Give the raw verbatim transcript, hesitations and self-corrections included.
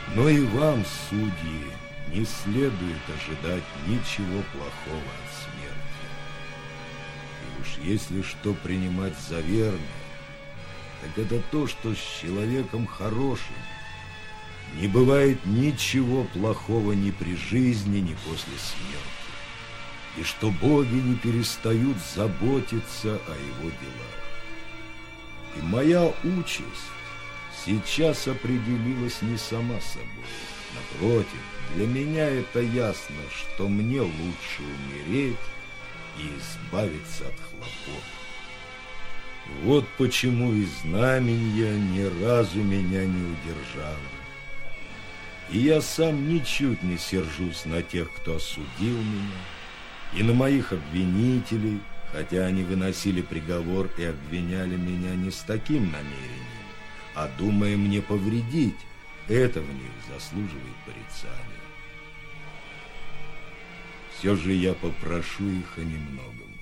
Но и вам, судьи, не следует ожидать ничего плохого от смерти. И уж если что принимать за верное, так это то, что с человеком хорошим не бывает ничего плохого ни при жизни, ни после смерти, и что боги не перестают заботиться о его делах. И моя участь сейчас определилась не сама собой. Напротив, для меня это ясно, что мне лучше умереть и избавиться от хлопот. Вот почему и знаменье ни разу меня не удержало. И я сам ничуть не сержусь на тех, кто осудил меня, и на моих обвинителей, хотя они выносили приговор и обвиняли меня не с таким намерением, а думая мне повредить. Это в них заслуживает порицания. Все же я попрошу их о немногом.